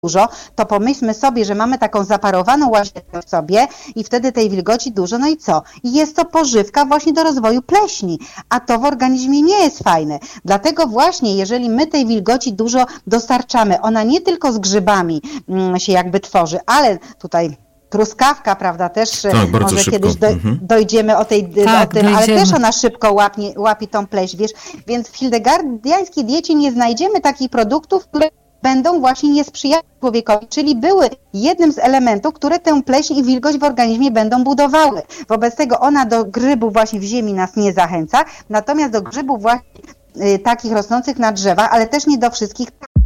dużo, to pomyślmy sobie, że mamy taką zaparowaną łazienkę w sobie i wtedy tej wilgoci dużo, no i co? I jest to pożywka właśnie do rozwoju pleśni, a to w organizmie nie jest fajne. Dlatego właśnie, jeżeli my tej wilgoci dużo dostarczamy, ona nie tylko z grzybami się jakby tworzy, ale tutaj truskawka, prawda, też może szybko. Kiedyś dojdziemy o tym, ale też ona szybko łapie tą pleśń, wiesz, więc w hildegardiańskiej diecie nie znajdziemy takich produktów, które będą właśnie nie sprzyjać człowiekowi, czyli były jednym z elementów, które tę pleśń i wilgoć w organizmie będą budowały. Wobec tego ona do grzybów właśnie w ziemi nas nie zachęca, natomiast do grzybów właśnie takich rosnących na drzewach, ale też nie do wszystkich.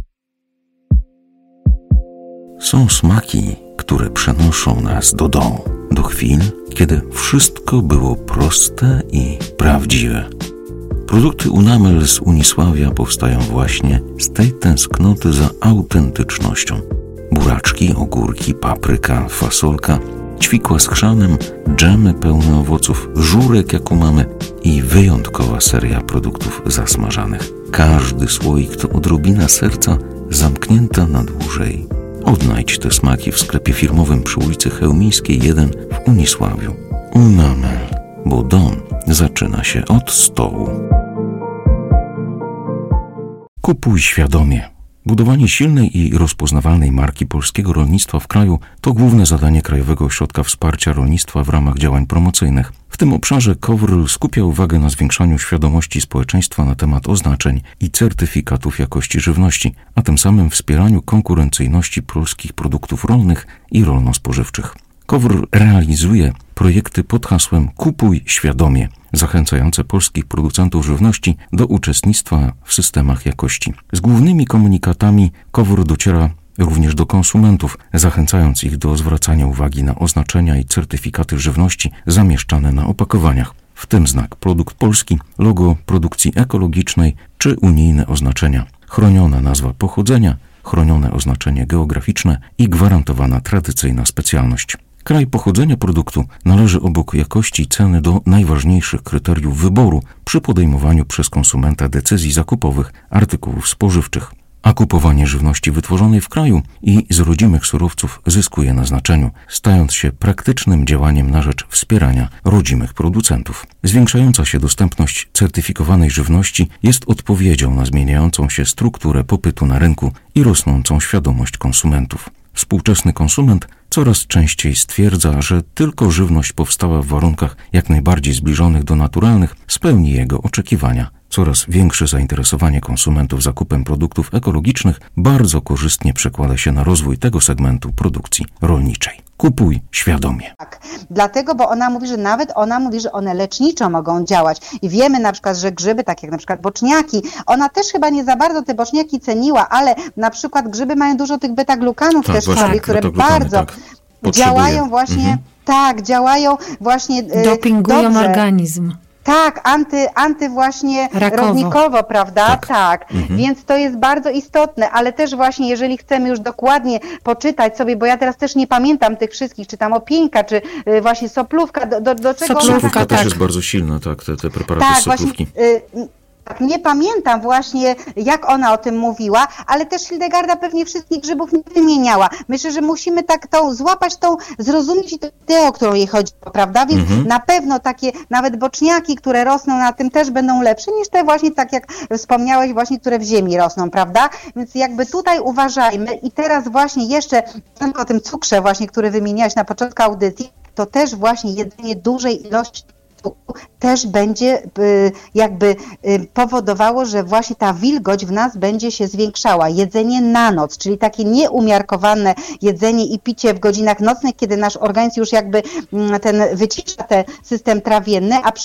Są smaki, które przenoszą nas do domu, do chwil, kiedy wszystko było proste i prawdziwe. Produkty Unamel z Unisławia powstają właśnie z tej tęsknoty za autentycznością. Buraczki, ogórki, papryka, fasolka, ćwikła z chrzanem, dżemy pełne owoców, żurek jaką mamy i wyjątkowa seria produktów zasmażanych. Każdy słoik to odrobina serca zamknięta na dłużej. Odnajdź te smaki w sklepie firmowym przy ulicy Chełmińskiej 1 w Unisławiu. Unamel, bo dom zaczyna się od stołu. Kupuj świadomie. Budowanie silnej i rozpoznawalnej marki polskiego rolnictwa w kraju to główne zadanie Krajowego Ośrodka Wsparcia Rolnictwa w ramach działań promocyjnych. W tym obszarze KOWR skupia uwagę na zwiększaniu świadomości społeczeństwa na temat oznaczeń i certyfikatów jakości żywności, a tym samym wspieraniu konkurencyjności polskich produktów rolnych i rolno-spożywczych. KOWR realizuje projekty pod hasłem Kupuj świadomie, zachęcające polskich producentów żywności do uczestnictwa w systemach jakości. Z głównymi komunikatami KOWR dociera również do konsumentów, zachęcając ich do zwracania uwagi na oznaczenia i certyfikaty żywności zamieszczane na opakowaniach, w tym znak produkt polski, logo produkcji ekologicznej czy unijne oznaczenia, chroniona nazwa pochodzenia, chronione oznaczenie geograficzne i gwarantowana tradycyjna specjalność. Kraj pochodzenia produktu należy obok jakości i ceny do najważniejszych kryteriów wyboru przy podejmowaniu przez konsumenta decyzji zakupowych artykułów spożywczych. A kupowanie żywności wytworzonej w kraju i z rodzimych surowców zyskuje na znaczeniu, stając się praktycznym działaniem na rzecz wspierania rodzimych producentów. Zwiększająca się dostępność certyfikowanej żywności jest odpowiedzią na zmieniającą się strukturę popytu na rynku i rosnącą świadomość konsumentów. Współczesny konsument coraz częściej stwierdza, że tylko żywność powstała w warunkach jak najbardziej zbliżonych do naturalnych spełni jego oczekiwania. Coraz większe zainteresowanie konsumentów zakupem produktów ekologicznych bardzo korzystnie przekłada się na rozwój tego segmentu produkcji rolniczej. Kupuj świadomie. Tak, dlatego, bo ona mówi, że one leczniczo mogą działać i wiemy na przykład, że grzyby, tak jak na przykład boczniaki, ona też chyba nie za bardzo te boczniaki ceniła, ale na przykład grzyby mają dużo tych beta-glukanów też w sobie, które bardzo działają właśnie, działają właśnie dopingują dobrze. Organizm. Tak, anty właśnie rodnikowo, prawda? Tak. Więc to jest bardzo istotne, ale też właśnie jeżeli chcemy już dokładnie poczytać sobie, bo ja teraz też nie pamiętam tych wszystkich, czy tam opieńka, czy właśnie soplówka, do czego... Soplówka też jest bardzo silna, tak, te preparaty z soplówki. Nie pamiętam właśnie, jak ona o tym mówiła, ale też Hildegarda pewnie wszystkich grzybów nie wymieniała. Myślę, że musimy tak zrozumieć tę, o którą jej chodzi, prawda? Więc na pewno takie nawet boczniaki, które rosną na tym, też będą lepsze niż te właśnie, tak jak wspomniałeś, właśnie, które w ziemi rosną, prawda? Więc jakby tutaj uważajmy i teraz właśnie jeszcze o tym cukrze właśnie, który wymieniałaś na początku audycji, to też właśnie jedzenie dużej ilości też będzie powodowało, że właśnie ta wilgoć w nas będzie się zwiększała. Jedzenie na noc, czyli takie nieumiarkowane jedzenie i picie w godzinach nocnych, kiedy nasz organizm już wycisza ten system trawienny, a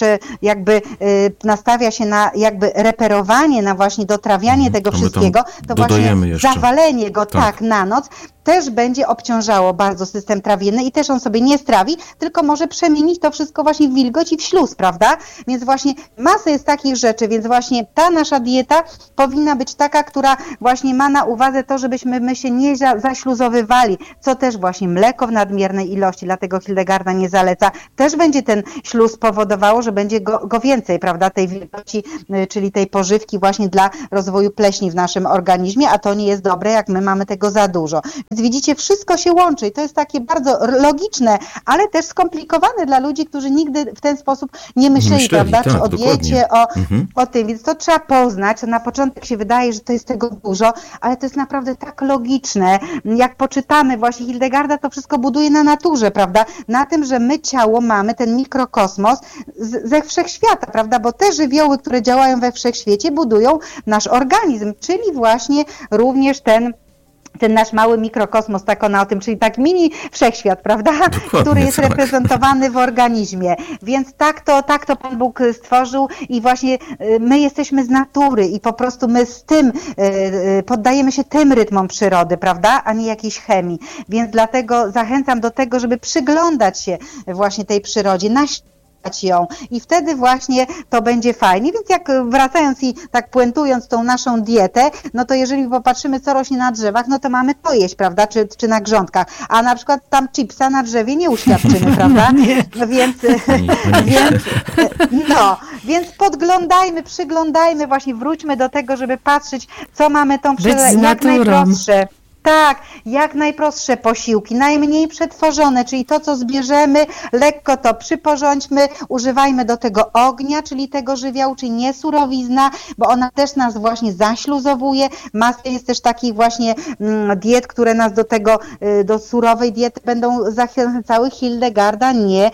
nastawia się na reperowanie, na właśnie dotrawianie tego wszystkiego, to właśnie zawalenie go na noc. też będzie obciążało bardzo system trawienny i też on sobie nie strawi, tylko może przemienić to wszystko właśnie w wilgoć i w śluz, prawda? Więc właśnie masa jest takich rzeczy, więc właśnie ta nasza dieta powinna być taka, która właśnie ma na uwadze to, żebyśmy my się nie zaśluzowywali, co też właśnie mleko w nadmiernej ilości, dlatego Hildegarda nie zaleca, też będzie ten śluz powodowało, że będzie go więcej, prawda, tej wilgoci, czyli tej pożywki właśnie dla rozwoju pleśni w naszym organizmie, a to nie jest dobre, jak my mamy tego za dużo. Więc widzicie, wszystko się łączy i to jest takie bardzo logiczne, ale też skomplikowane dla ludzi, którzy nigdy w ten sposób nie myśleli, prawda, tak, czy o diecie, o o tym, więc to trzeba poznać. Na początek się wydaje, że to jest tego dużo, ale to jest naprawdę tak logiczne. Jak poczytamy, właśnie Hildegarda to wszystko buduje na naturze, prawda, na tym, że my ciało mamy ten mikrokosmos ze wszechświata, prawda, bo te żywioły, które działają we wszechświecie, budują nasz organizm, czyli właśnie również ten nasz mały mikrokosmos, tak ona o tym, czyli tak mini wszechświat, prawda, który jest reprezentowany w organizmie. Więc tak to Pan Bóg stworzył i właśnie my jesteśmy z natury i po prostu my z tym poddajemy się tym rytmom przyrody, prawda, a nie jakiejś chemii. Więc dlatego zachęcam do tego, żeby przyglądać się właśnie tej przyrodzie, ją i wtedy właśnie to będzie fajnie, więc jak wracając i tak puentując tą naszą dietę, no to jeżeli popatrzymy, co rośnie na drzewach, no to mamy to jeść, prawda, czy na grządkach, a na przykład tam chipsa na drzewie nie uświadczymy, prawda, więc podglądajmy, przyglądajmy, właśnie wróćmy do tego, żeby patrzeć, co mamy tą przyrodę, jak najprostsze. Tak, jak najprostsze posiłki, najmniej przetworzone, czyli to, co zbierzemy, lekko to przyporządźmy, używajmy do tego ognia, czyli tego żywiołu, czyli nie surowizna, bo ona też nas właśnie zaśluzowuje. Masa jest też takich właśnie diet, które nas do tego, do surowej diety będą zachęcały. Hildegarda nie.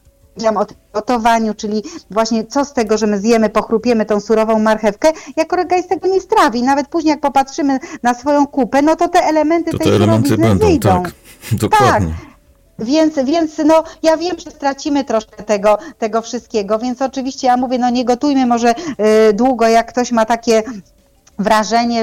O gotowaniu, czyli właśnie co z tego, że my zjemy, pochrupiemy tą surową marchewkę, jak organizm tego nie strawi. Nawet później jak popatrzymy na swoją kupę, no to te elementy tej surowizny wyjdą. Tak, dokładnie. Tak. Więc no ja wiem, że stracimy troszkę tego wszystkiego, więc oczywiście ja mówię, no nie gotujmy może długo, jak ktoś ma takie wrażenie,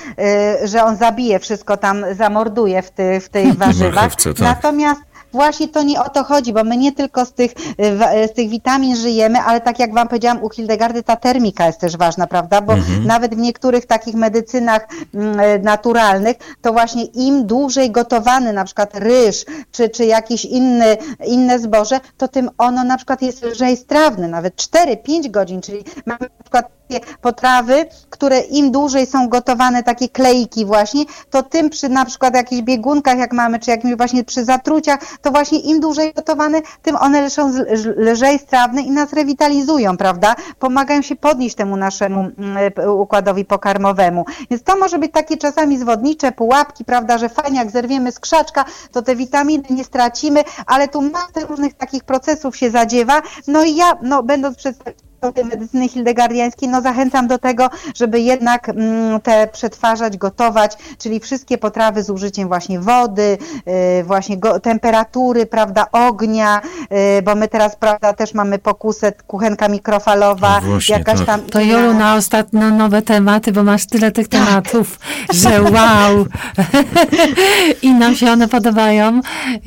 że on zabije wszystko tam, zamorduje w tej warzywach. Marchewce, tak. Natomiast właśnie to nie o to chodzi, bo my nie tylko z tych witamin żyjemy, ale tak jak Wam powiedziałam, u Hildegardy ta termika jest też ważna, prawda? Bo nawet w niektórych takich medycynach naturalnych, to właśnie im dłużej gotowany na przykład ryż, czy jakieś inne zboże, to tym ono na przykład jest lżej strawne, nawet 4-5 godzin, czyli mamy na przykład potrawy, które im dłużej są gotowane, takie klejki właśnie, to tym przy na przykład jakichś biegunkach, jak mamy, czy jakimś właśnie przy zatruciach, to właśnie im dłużej gotowane, tym one są lżej strawne i nas rewitalizują, prawda? Pomagają się podnieść temu naszemu układowi pokarmowemu. Więc to może być takie czasami zwodnicze pułapki, prawda, że fajnie jak zerwiemy z krzaczka, to te witaminy nie stracimy, ale tu masę różnych takich procesów się zadziewa. No i ja, będąc przedstawicielem tej medycyny hildegardiańskiej, zachęcam do tego, żeby jednak te przetwarzać, gotować, czyli wszystkie potrawy z użyciem właśnie wody, właśnie temperatury, prawda, ognia, bo my teraz, prawda, też mamy pokusę kuchenka mikrofalowa, właśnie, jakaś tam... To Jolu, na ostatnio nowe tematy, bo masz tyle tych tematów, że wow! I nam się one podobają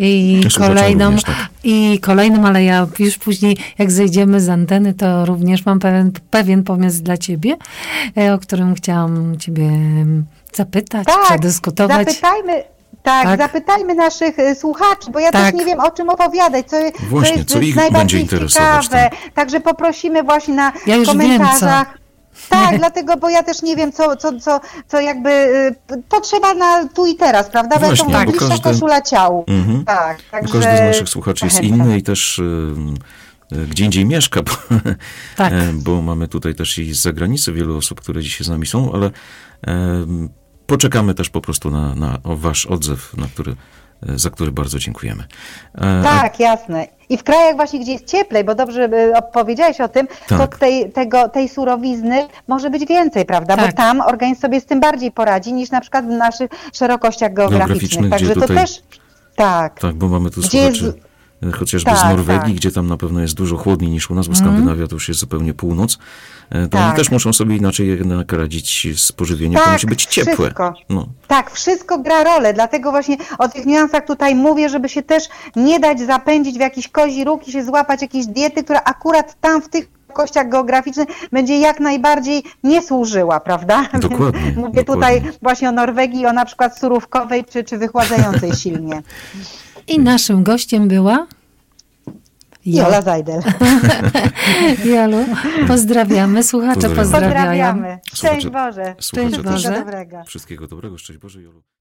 i kolejnym, ale ja już później, jak zejdziemy z anteny, to również mam pewien pomysł dla ciebie, o którym chciałam ciebie zapytać, przedyskutować. Zapytajmy naszych słuchaczy, bo ja też nie wiem, o czym opowiadać, co ich najbardziej będzie interesować. ciekawe. Także poprosimy właśnie na Wiem, komentarzach. co. Tak, dlatego, bo ja też nie wiem, co jakby potrzeba na tu i teraz, prawda? Właśnie, bo najbliższa koszula ciału. Tak, także każdy z naszych słuchaczy jest inny i też gdzie indziej mieszka, bo mamy tutaj też i z zagranicy wielu osób, które dzisiaj z nami są, ale poczekamy też po prostu na wasz odzew, za który bardzo dziękujemy. Tak, jasne. I w krajach właśnie, gdzie jest cieplej, bo dobrze powiedziałeś o tym, to tej surowizny może być więcej, prawda? Bo tam organizm sobie z tym bardziej poradzi niż na przykład w naszych szerokościach geograficznych. Także to też... Tak, bo mamy tu słuchaczy chociażby z Norwegii, gdzie tam na pewno jest dużo chłodniej niż u nas, bo Skandynawia to już jest zupełnie północ, to oni też muszą sobie inaczej jednak radzić z pożywieniem, to musi być ciepłe. Wszystko. Tak, wszystko gra rolę, dlatego właśnie o tych niuansach tutaj mówię, żeby się też nie dać zapędzić w jakiś kozi róg i się złapać jakiejś diety, która akurat tam w tych kościach geograficznych będzie jak najbardziej nie służyła, prawda? Dokładnie. Mówię tutaj właśnie o Norwegii, o na przykład surówkowej czy wychładzającej silnie. I naszym gościem była Jola Zajdel. Jolu, pozdrawiamy. Słuchacze pozdrawiają. Szczęść Boże. Słuchacze Szczęść Boże. Wszystkiego dobrego. Wszystkiego dobrego. Szczęść Boże, Jolu.